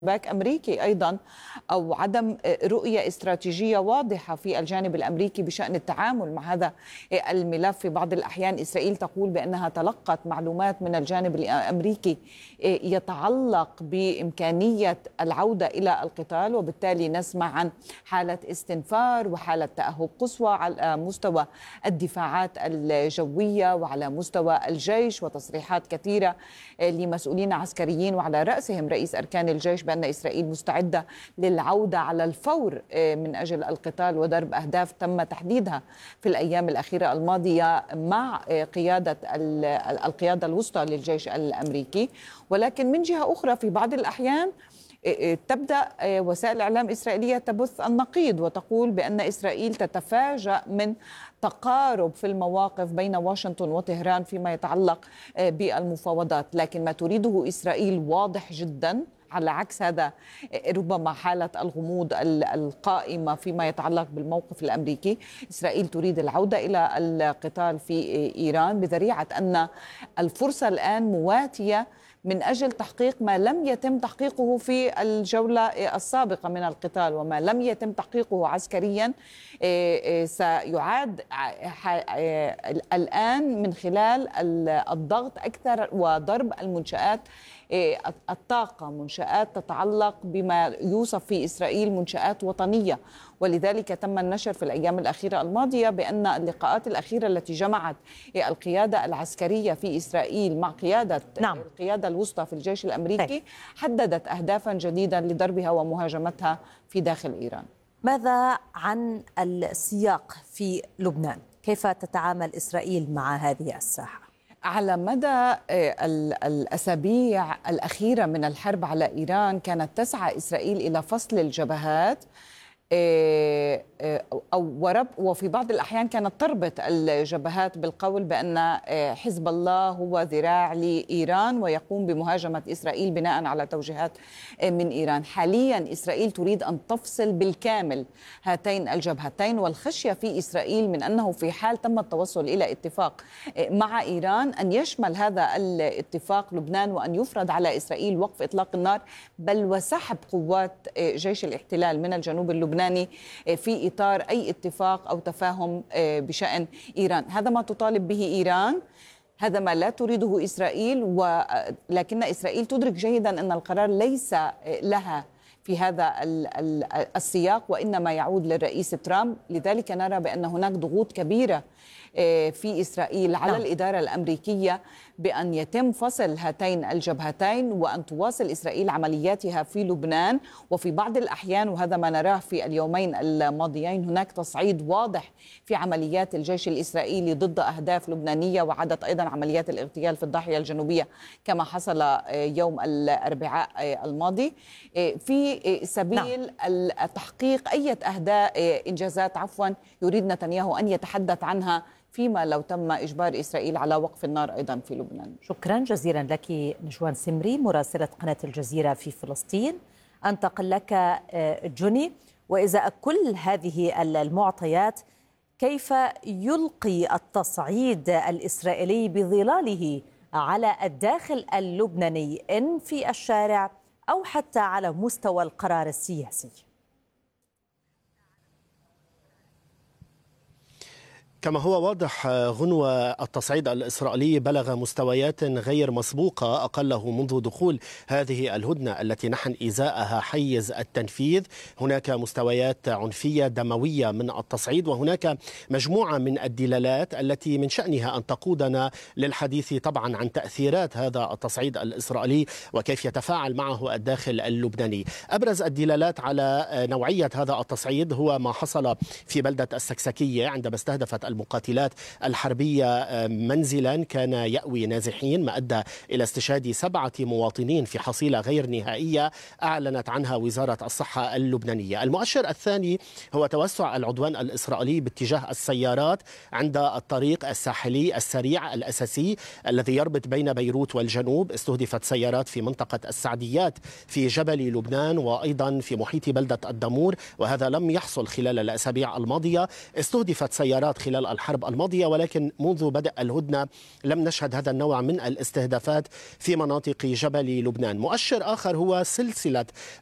باك أمريكي أيضا، أو عدم رؤية استراتيجية واضحة في الجانب الأمريكي بشأن التعامل مع هذا الملف. في بعض الأحيان إسرائيل تقول بأنها تلقت معلومات من الجانب الأمريكي يتعلق بإمكانية العودة إلى القتال، وبالتالي نسمع عن حالة استنفار وحالة تأهب قصوى على مستوى الدفاعات الجوية وعلى مستوى الجيش، وتصريحات كثيرة لمسؤولين عسكريين وعلى رأسهم رئيس أركان الجيش بأن إسرائيل مستعدة للعودة على الفور من أجل القتال وضرب أهداف تم تحديدها في الأيام الأخيرة الماضية مع قيادة القيادة الوسطى للجيش الأمريكي. ولكن من جهة أخرى في بعض الأحيان تبدأ وسائل الإعلام الإسرائيلية تبث النقيض وتقول بأن إسرائيل تتفاجأ من تقارب في المواقف بين واشنطن وطهران فيما يتعلق بالمفاوضات، لكن ما تريده إسرائيل واضح جداً، على عكس هذا ربما حالة الغموض القائمة فيما يتعلق بالموقف الأمريكي. إسرائيل تريد العودة إلى القتال في إيران بذريعة أن الفرصة الآن مواتية من أجل تحقيق ما لم يتم تحقيقه في الجولة السابقة من القتال، وما لم يتم تحقيقه عسكريا سيعاد الآن من خلال الضغط أكثر وضرب المنشآت الطاقة، منشآت تتعلق بما يوصف في إسرائيل منشآت وطنية. ولذلك تم النشر في الأيام الأخيرة الماضية بأن اللقاءات الأخيرة التي جمعت القيادة العسكرية في إسرائيل مع القيادة الوسطى في الجيش الأمريكي حددت أهدافا جديدة لضربها ومهاجمتها في داخل إيران. ماذا عن السياق في لبنان؟ كيف تتعامل إسرائيل مع هذه الساحة؟ على مدى الأسابيع الأخيرة من الحرب على إيران كانت تسعى إسرائيل إلى فصل الجبهات وفي بعض الأحيان كانت تربط الجبهات بالقول بأن حزب الله هو ذراع لإيران ويقوم بمهاجمة إسرائيل بناء على توجيهات من إيران. حاليا إسرائيل تريد أن تفصل بالكامل هاتين الجبهتين، والخشية في إسرائيل من أنه في حال تم التوصل إلى اتفاق مع إيران أن يشمل هذا الاتفاق لبنان، وأن يفرض على إسرائيل وقف إطلاق النار بل وسحب قوات جيش الاحتلال من الجنوب اللبناني في إطار أي اتفاق أو تفاهم بشأن إيران. هذا ما تطالب به إيران، هذا ما لا تريده إسرائيل، ولكن إسرائيل تدرك جيدا أن القرار ليس لها في هذا السياق وإنما يعود للرئيس ترامب. لذلك نرى بأن هناك ضغوط كبيرة في إسرائيل على الإدارة الأمريكية بأن يتم فصل هاتين الجبهتين وأن تواصل إسرائيل عملياتها في لبنان. وفي بعض الأحيان، وهذا ما نراه في اليومين الماضيين، هناك تصعيد واضح في عمليات الجيش الإسرائيلي ضد أهداف لبنانية، وعادت أيضا عمليات الاغتيال في الضاحية الجنوبية كما حصل يوم الأربعاء الماضي في سبيل تحقيق أي إنجازات يريد نتنياهو أن يتحدث عنها فيما لو تم إجبار إسرائيل على وقف النار أيضا في لبنان. شكرا جزيلا لك نجوان سمري مراسلة قناة الجزيرة في فلسطين. أنتقل لك جوني، وإذا كل هذه المعطيات كيف يلقي التصعيد الإسرائيلي بظلاله على الداخل اللبناني إن في الشارع أو حتى على مستوى القرار السياسي؟ كما هو واضح غنوة، التصعيد الإسرائيلي بلغ مستويات غير مسبوقة أقله منذ دخول هذه الهدنة التي نحن إزاءها حيز التنفيذ. هناك مستويات عنفية دموية من التصعيد، وهناك مجموعة من الدلالات التي من شأنها أن تقودنا للحديث طبعا عن تأثيرات هذا التصعيد الإسرائيلي وكيف يتفاعل معه الداخل اللبناني. أبرز الدلالات على نوعية هذا التصعيد هو ما حصل في بلدة السكسكية عندما استهدفت المقاتلات الحربية منزلا كان يأوي نازحين، ما أدى إلى استشهاد 7 مواطنين في حصيلة غير نهائية أعلنت عنها وزارة الصحة اللبنانية. المؤشر الثاني هو توسع العدوان الإسرائيلي باتجاه السيارات عند الطريق الساحلي السريع الأساسي الذي يربط بين بيروت والجنوب. استهدفت سيارات في منطقة السعديات في جبل لبنان وأيضا في محيط بلدة الدمور، وهذا لم يحصل خلال الأسابيع الماضية. استهدفت سيارات خلال خلال الحرب الماضية، ولكن منذ بدء الهدنة لم نشهد هذا النوع من الاستهدافات في مناطق جبل لبنان. مؤشر آخر هو سلسلة